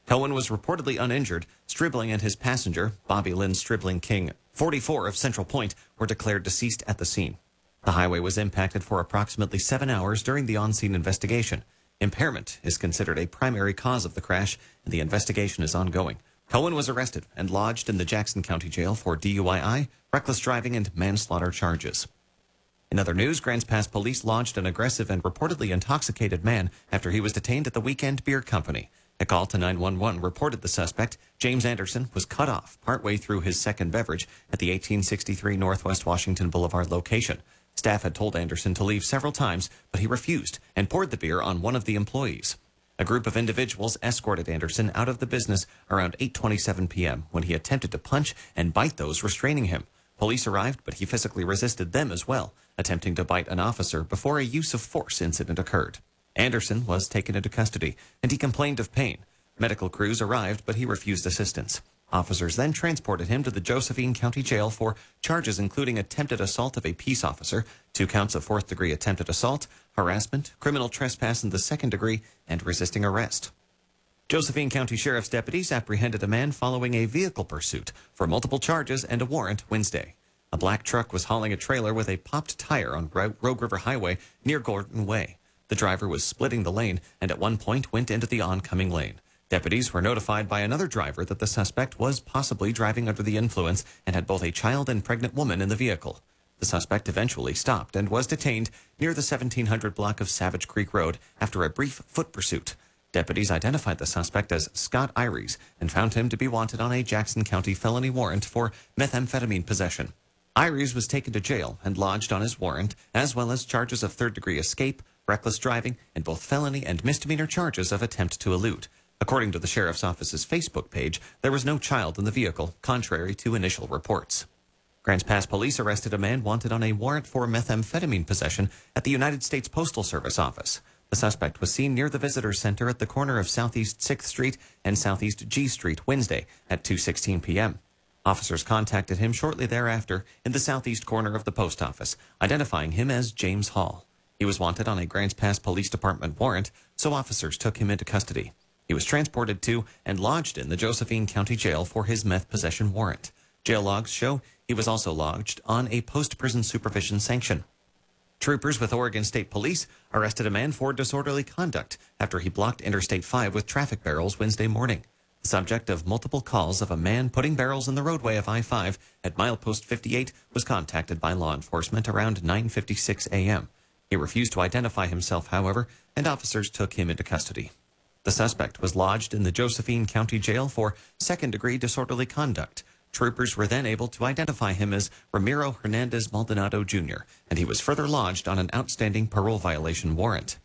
Cohen was reportedly uninjured. Stribling and his passenger, Bobby Lynn Stribling King, 44 of Central Point, were declared deceased at the scene. The highway was impacted for approximately 7 hours during the on-scene investigation. Impairment is considered a primary cause of the crash, and the investigation is ongoing. Cohen was arrested and lodged in the Jackson County Jail for DUI, reckless driving, and manslaughter charges. In other news, Grants Pass police lodged an aggressive and reportedly intoxicated man after he was detained at the Weekend Beer Company. A call to 911 reported the suspect, James Anderson, was cut off partway through his second beverage at the 1863 Northwest Washington Boulevard location. Staff had told Anderson to leave several times, but he refused and poured the beer on one of the employees. A group of individuals escorted Anderson out of the business around 8:27 p.m. when he attempted to punch and bite those restraining him. Police arrived, but he physically resisted them as well, attempting to bite an officer before a use of force incident occurred. Anderson was taken into custody, and he complained of pain. Medical crews arrived, but he refused assistance. Officers then transported him to the Josephine County Jail for charges including attempted assault of a peace officer, 2 counts of fourth-degree attempted assault, harassment, criminal trespass in the second degree, and resisting arrest. Josephine County Sheriff's deputies apprehended a man following a vehicle pursuit for multiple charges and a warrant Wednesday. A black truck was hauling a trailer with a popped tire on Rogue River Highway near Gordon Way. The driver was splitting the lane and at one point went into the oncoming lane. Deputies were notified by another driver that the suspect was possibly driving under the influence and had both a child and pregnant woman in the vehicle. The suspect eventually stopped and was detained near the 1700 block of Savage Creek Road after a brief foot pursuit. Deputies identified the suspect as Scott Iries and found him to be wanted on a Jackson County felony warrant for methamphetamine possession. Iries was taken to jail and lodged on his warrant, as well as charges of third-degree escape, reckless driving, and both felony and misdemeanor charges of attempt to elude. According to the Sheriff's Office's Facebook page, there was no child in the vehicle, contrary to initial reports. Grants Pass police arrested a man wanted on a warrant for methamphetamine possession at the United States Postal Service office. The suspect was seen near the visitor center at the corner of Southeast 6th Street and Southeast G Street Wednesday at 2:16 p.m. Officers contacted him shortly thereafter in the southeast corner of the post office, identifying him as James Hall. He was wanted on a Grants Pass Police Department warrant, so officers took him into custody. He was transported to and lodged in the Josephine County Jail for his meth possession warrant. Jail logs show he was also lodged on a post-prison supervision sanction. Troopers with Oregon State Police arrested a man for disorderly conduct after he blocked Interstate 5 with traffic barrels Wednesday morning. The subject of multiple calls of a man putting barrels in the roadway of I-5 at milepost 58 was contacted by law enforcement around 9:56 a.m. He refused to identify himself, however, and officers took him into custody. The suspect was lodged in the Josephine County Jail for second-degree disorderly conduct. Troopers were then able to identify him as Ramiro Hernandez Maldonado Jr., and he was further lodged on an outstanding parole violation warrant.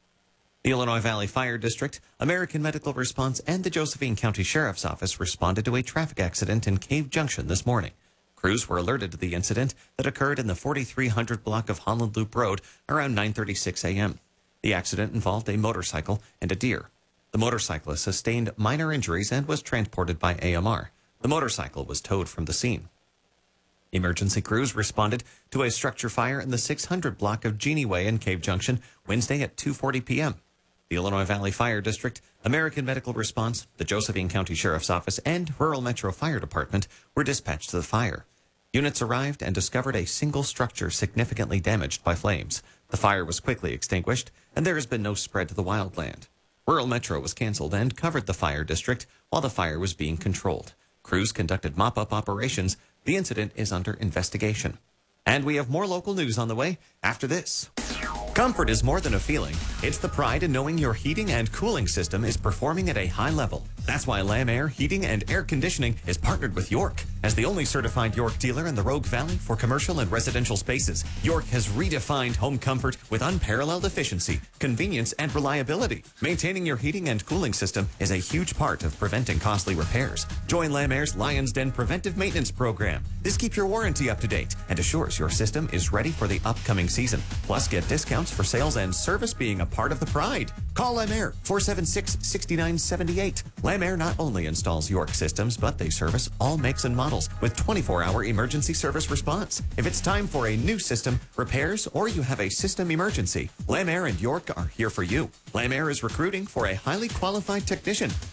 The Illinois Valley Fire District, American Medical Response, and the Josephine County Sheriff's Office responded to a traffic accident in Cave Junction this morning. Crews were alerted to the incident that occurred in the 4300 block of Holland Loop Road around 9:36 a.m. The accident involved a motorcycle and a deer. The motorcyclist sustained minor injuries and was transported by AMR. The motorcycle was towed from the scene. Emergency crews responded to a structure fire in the 600 block of Genie Way in Cave Junction Wednesday at 2:40 p.m. The Illinois Valley Fire District, American Medical Response, the Josephine County Sheriff's Office, and Rural Metro Fire Department were dispatched to the fire. Units arrived and discovered a single structure significantly damaged by flames. The fire was quickly extinguished, and there has been no spread to the wildland. Rural Metro was canceled and covered the fire district while the fire was being controlled. Crews conducted mop-up operations. The incident is under investigation. And we have more local news on the way after this. Comfort is more than a feeling. It's the pride in knowing your heating and cooling system is performing at a high level. That's why Lam Air Heating and Air Conditioning is partnered with York. As the only certified York dealer in the Rogue Valley for commercial and residential spaces, York has redefined home comfort with unparalleled efficiency, convenience, and reliability. Maintaining your heating and cooling system is a huge part of preventing costly repairs. Join Lam Air's Lion's Den Preventive Maintenance Program. This keeps your warranty up to date and assures your system is ready for the upcoming season. Plus, get discounts for sales and service being a part of the pride. Call Lam Air 476-6978. Lam Air not only installs York systems, but they service all makes and models with 24-hour emergency service response. If it's time for a new system, repairs, or you have a system emergency, Lam Air and York are here for you. Lam Air is recruiting for a highly qualified technician.